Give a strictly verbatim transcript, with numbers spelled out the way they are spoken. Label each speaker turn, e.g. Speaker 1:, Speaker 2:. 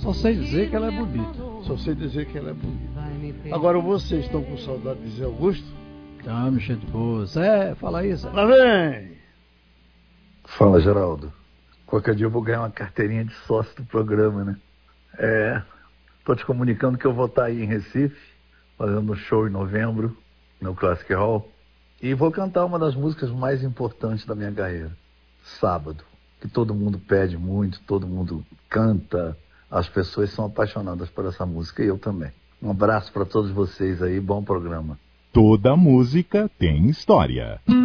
Speaker 1: só sei dizer que ela é bonita.
Speaker 2: Só sei dizer que ela é bonita. Agora vocês estão com saudade de Zé Augusto?
Speaker 1: Tá, me gente boa. Zé, fala aí, Zé.
Speaker 2: Lá vem!
Speaker 3: Fala, Geraldo. Qualquer dia eu vou ganhar uma carteirinha de sócio do programa, né? É, tô te comunicando que eu vou estar aí em Recife, fazendo um show em novembro, no Classic Hall, e vou cantar uma das músicas mais importantes da minha carreira, Sábado, que todo mundo pede muito, todo mundo canta, as pessoas são apaixonadas por essa música, e eu também. Um abraço para todos vocês aí, bom programa.
Speaker 4: Toda música tem história.